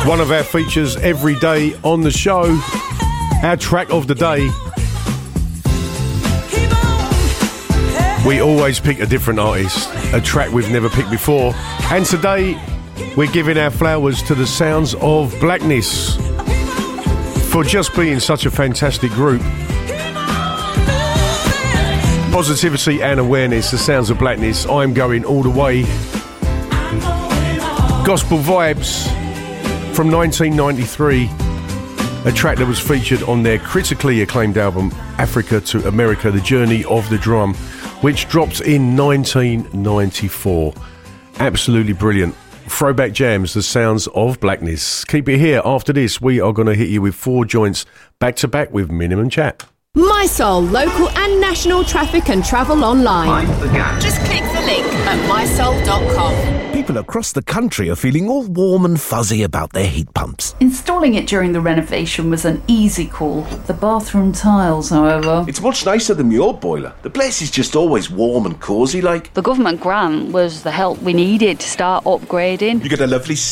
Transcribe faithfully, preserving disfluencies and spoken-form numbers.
One of our features every day on the show. Our track of the day. We always pick a different artist, a track we've never picked before. And today, we're giving our flowers to the sounds of Blackness for just being such a fantastic group. Positivity and awareness, the sounds of Blackness. I'm going all the way. Gospel Vibes from nineteen ninety-three, a track that was featured on their critically acclaimed album Africa to America, The Journey of the Drum, which dropped in nineteen ninety-four. Absolutely brilliant. Throwback jams, the sounds of Blackness. Keep it here. After this, we are going to hit you with four joints back to back with minimum chat. My Soul, local and national traffic and travel online. Mind the gap. Just click the link at my soul dot com. People across the country are feeling all warm and fuzzy about their heat pumps. Installing it during the renovation was an easy call. The bathroom tiles, however... It's much nicer than your boiler. The place is just always warm and cosy like. The government grant was the help we needed to start upgrading. You get a lovely